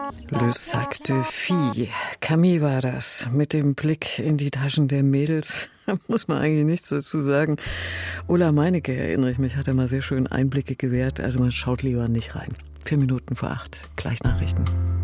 Le Sac de Filles. Camille war das. Mit dem Blick in die Taschen der Mädels. Muss man eigentlich nichts dazu sagen. Ulla Meinecke, erinnere ich mich, hat mal sehr schön Einblicke gewährt. Also man schaut lieber nicht rein. 7:04. Gleich Nachrichten.